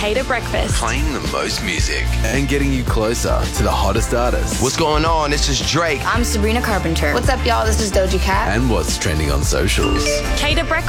Cater Breakfast. Playing the most music. And getting you closer to the hottest artists. What's going on? This is Drake. I'm Sabrina Carpenter. What's up, y'all? This is Doja Cat. And what's trending on socials. Cater Breakfast.